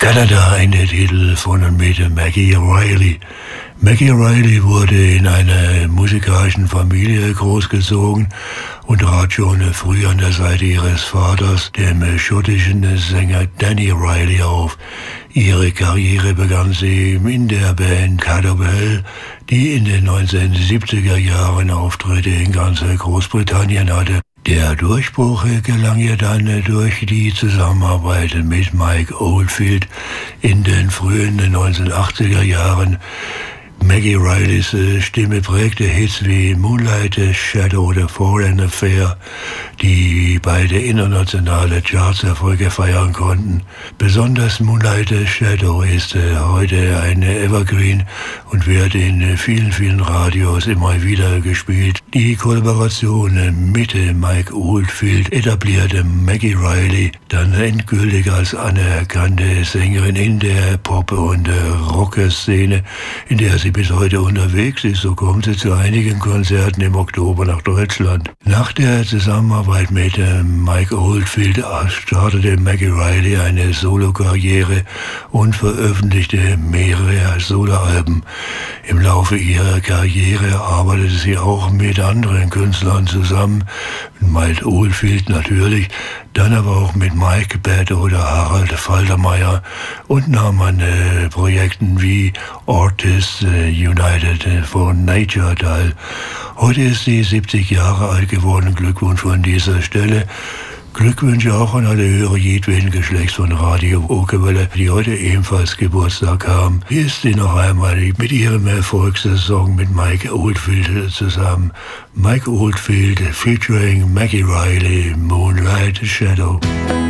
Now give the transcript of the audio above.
Kanada ein Titel von und mit Maggie Reilly. Maggie Reilly wurde in einer musikalischen Familie großgezogen und trat schon früh an der Seite ihres Vaters, dem schottischen Sänger Danny Reilly, auf. Ihre Karriere begann sie in der Band Cadwell, die in den 1970er Jahren Auftritte in ganz Großbritannien hatte. Der Durchbruch gelang ihr dann durch die Zusammenarbeit mit Mike Oldfield in den frühen 1980er Jahren. Maggie Reillys Stimme prägte Hits wie Moonlight Shadow oder Foreign Affair, die beide internationale Chartserfolge feiern konnten. Besonders Moonlight Shadow ist heute ein Evergreen und wird in vielen Radios immer wieder gespielt. Die Kollaboration mit Mike Oldfield etablierte Maggie Reilly dann endgültig als anerkannte Sängerin in der Pop- und Rock-Szene, in der sie bis heute unterwegs ist. So kommt sie zu einigen Konzerten im Oktober nach Deutschland. Nach der Zusammenarbeit mit Mike Oldfield startete Maggie Reilly eine Solokarriere und veröffentlichte mehrere Soloalben. Im Laufe ihrer Karriere arbeitete sie auch mit anderen Künstlern zusammen, mit Mike Oldfield natürlich, dann aber auch mit Mike Batt oder Harald Faltermeier und nahm an Projekten wie Artists United for Nature teil. Heute ist sie 70 Jahre alt geworden. Glückwunsch von dieser Stelle. Glückwünsche auch an alle Hörer jedweden Geschlechts von Radio Okerwelle, die heute ebenfalls Geburtstag haben. Hier ist sie noch einmal mit ihrem Erfolgssong mit Mike Oldfield zusammen. Mike Oldfield featuring Maggie Reilly, Moonlight Shadow.